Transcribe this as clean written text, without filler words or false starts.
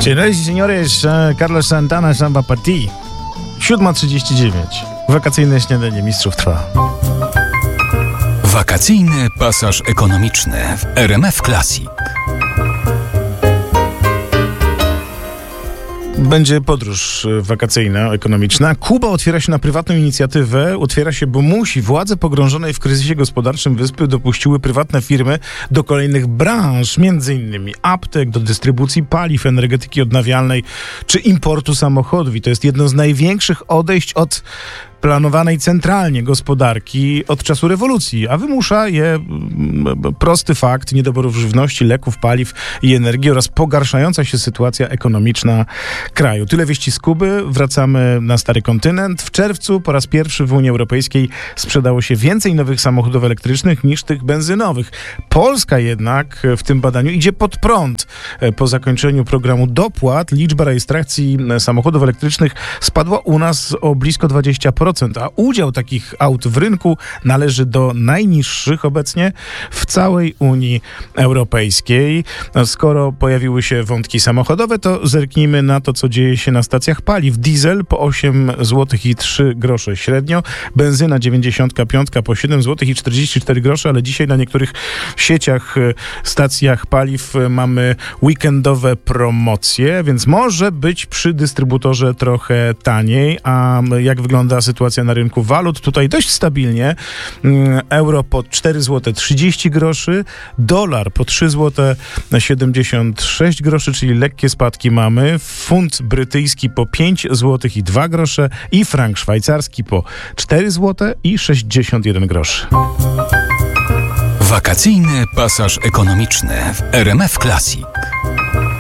Señores y señores, Carlos Santana, Samba Party. 7:39. Wakacyjne śniadanie mistrzów trwa. Wakacyjny pasaż ekonomiczny w RMF Classic. Będzie podróż wakacyjna, ekonomiczna. Kuba otwiera się na prywatną inicjatywę. Otwiera się, bo musi. Władze pogrążonej w kryzysie gospodarczym wyspy dopuściły prywatne firmy do kolejnych branż, między innymi aptek, do dystrybucji paliw, energetyki odnawialnej czy importu samochodów. I to jest jedno z największych odejść od planowanej centralnie gospodarki od czasu rewolucji, a wymusza je prosty fakt niedoborów żywności, leków, paliw i energii oraz pogarszająca się sytuacja ekonomiczna kraju. Tyle wieści z Kuby. Wracamy na stary kontynent. W czerwcu po raz pierwszy w Unii Europejskiej sprzedało się więcej nowych samochodów elektrycznych niż tych benzynowych. Polska jednak w tym badaniu idzie pod prąd. Po zakończeniu programu dopłat liczba rejestracji samochodów elektrycznych spadła u nas o blisko 20%. A udział takich aut w rynku należy do najniższych obecnie w całej Unii Europejskiej. Skoro pojawiły się wątki samochodowe, to zerknijmy na to, co dzieje się na stacjach paliw. Diesel po 8 zł i 3 grosze średnio, benzyna 95 po 7 zł i 44 grosze, ale dzisiaj na niektórych sieciach, stacjach paliw mamy weekendowe promocje, więc może być przy dystrybutorze trochę taniej. A jak wygląda sytuacja na rynku walut? Tutaj dość stabilnie. Euro po 4 zł 30 groszy, dolar po 3 zł 76 groszy, czyli lekkie spadki mamy. Funt brytyjski po 5 zł i 2 grosze i frank szwajcarski po 4 zł i 61 groszy. Wakacyjny pasaż ekonomiczny w RMF Classic.